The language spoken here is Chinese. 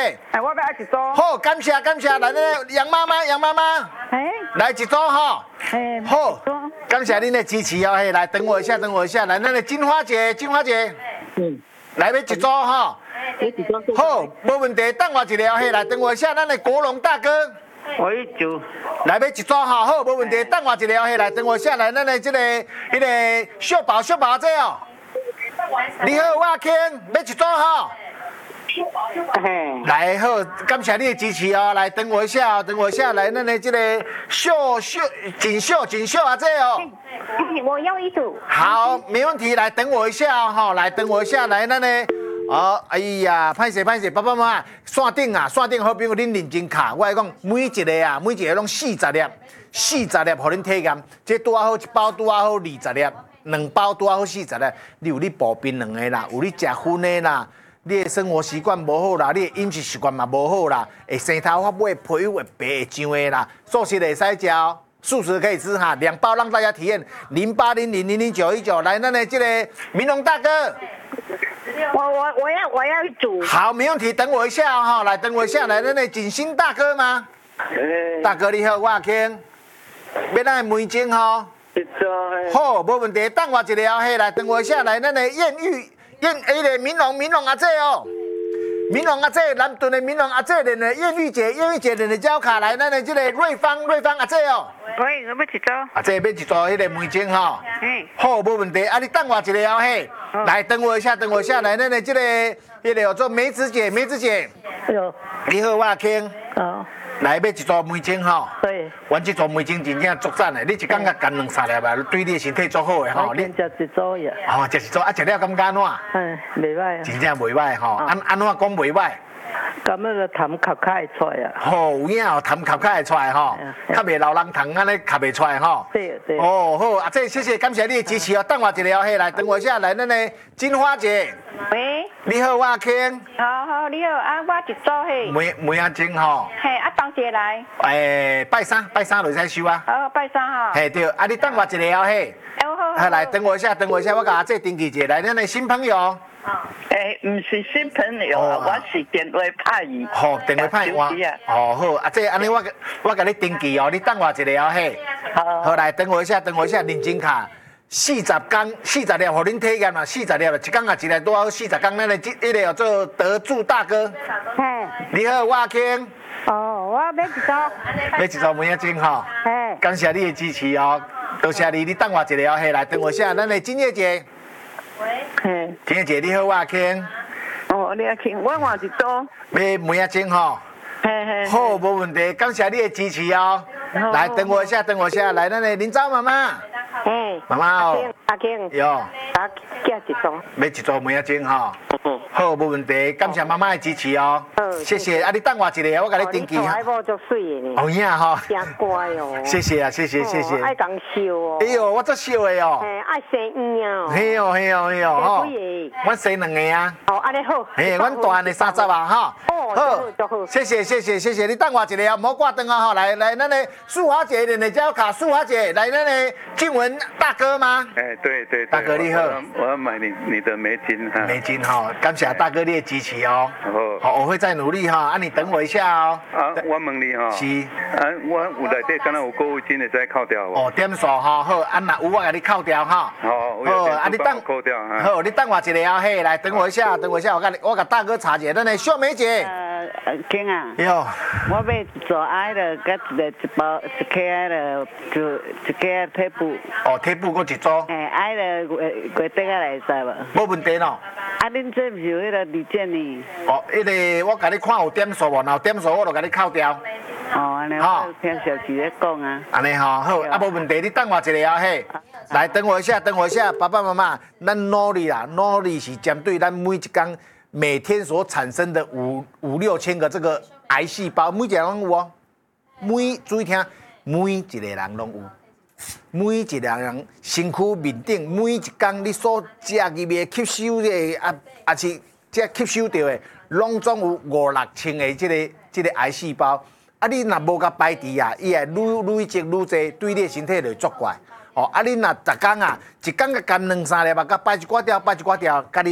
哎，我要爱一组。 好，感谢感谢，来那杨妈妈， 哎， 来一组哈。 哎， 好，感谢您的支持哦，嘿，来等我一下，来那个金花姐，来要一组哈。好，没问题，等我一下，嘿，来等我一下，咱的国龙大哥。 我一组。 来要一组哈，好，没问题，等我一下，嘿，来等我一下，来咱的这个迄个秀宝这哦。你好，我Ken，要一组哈。来好，感谢你的支持哦。来等我一下，来咱的这个锦绣啊这哦。 我要一组。 好，没问题，来等我一下哈，来等我一下，来咱的。哦，哎呀，歹势，爸爸妈妈，线顶好朋友恁认真卡，我来讲每一个拢40粒，互恁体验，这拄好一包拄好20粒，2包拄好40粒，你有你步冰两个啦，有你食薰的啦。你的生活习惯无好啦，你的饮食习惯嘛无好啦，会生头发尾皮会白会痒的啦，素食会使吃哦，素食可以吃哈，2包让大家体验0800000919，来，咱的这个明龙大哥， 我要一组。 好，没问题，等我一下哈，来等我一下，来，咱的景星大哥吗？大哥你好，我Ken，要咱的梅精哈，好，没问题，等我一下嘿，来等我一下，来，咱的迄个明龙阿姐哦，明龙阿姐，南屯的明龙阿姐练的艳玉姐练的招卡来，咱的这个瑞芳阿姐哦。 喂，我要一组。 阿姐要一组迄个梅精哈。好，无问题。啊，你等我一下嘿，来等我一下，来，咱的这个迄个叫做梅子姐。你好，我Ken。来要一组梅精吼， 对， 阮这组梅精真正足赞的，你一工甲干2-3粒啊，对你的身体足好的吼。 你食一组呀？ 哦，食一组，食了感觉安怎？ 袂歹啊。 真正袂歹吼，安怎讲袂歹？ 感觉个痰卡会出来啊。 好，有影哦，痰卡会出来吼，较袂老人痰安尼卡袂出来吼。 对。 哦，好，阿姐，谢谢，感谢你的支持哦。等我一下嘿，来等我一下，来咱的金花姐。 喂。 你好，我Ken。 好，你好啊，我一组嘿。 梅仔精吼。 嘿，啊，当姐来。 拜三就使收啊。 哦，拜三哈。 嘿对，啊，你等我一下嘿。好，来等我一下，我甲阿姐登记一下，来咱的新朋友。 唔是新朋友啊，我是电话派伊。 好，电话派我。哦好，阿姐，安尼我甲你登记哦，你等我一下嘿。好，来等我一下，认真卡。40天，40粒，互恁体验嘛，40粒，一工啊一粒多好40天，咱的迄个叫做德助大哥。你好，我Ken。 哦，我要一组。 要一组梅仔精吼。感谢你的支持哦，多谢你，你等我一下嘿，来等我一下，咱的金叶姐。金叶姐你好，我Ken。 你阿Ken，我换一组。 要梅仔精吼。好，无问题，感谢你的支持哦。来，等我一下，来，咱的林昭妈妈。妈妈哦。 阿Ken。 哟。 叫一组。 要一组梅仔精吼。好，无问题，感谢妈妈的支持哦。谢谢，啊，你等我一下，我甲你登记。 你某足水的呢。 有影吼。 真乖哦。 谢谢啊。 爱讲笑哦。 哎呦，我足笑的哦。 爱生婴哦。 嘿哟，吼。 几个？ 我生2个啊。 哦，安尼好。 阮大汉的30啊，哈。 好， 谢谢，你等我一下，唔好挂灯啊，哈，来，咱的素华姐的叫卡，素华姐，来，咱的静文大哥吗？ 对， 大哥你好， 我要买你的梅精哈， 梅精哈，感谢大哥你的支持哦， 好， 我会再努力哈，啊，你等我一下哦。 我问你哈， 是， 我有内底敢若有购物金的再扣掉哦。 点数哈，好，若有我给你扣掉哈。 好，啊，你等扣掉哈。 好，你等我一下嘿，来，等我一下，我甲大哥查一下，咱的秀梅姐。 Ken啊， 哟， 我要做爱的，甲一包一克的，就一克贴布。 贴布搁一组。 爱的月底啊来使无？ 无问题咯。 啊，恁这不是有迄个李健呢？ 迄个我甲你看有点数无？若有点数我就甲你扣掉。 安尼我听小姐咧讲啊。 安尼吼，好，无问题，你等我一下嘿。来，等我一下，爸爸妈妈，咱努力啦，努力是针对咱每一天每天所产生的5-6千个这个癌细胞，每一个人拢有哦。注意听，每一个人拢有。每一个人身躯面顶，每一天你所食入的吸收的也是这吸收到的，拢总有5-6千的这个癌细胞。啊，你若无甲排除啊，伊会累积愈济，对你的身体就作怪。啊，你若逐天啊，一天甲干2-3粒啊，甲排一寡掉，家己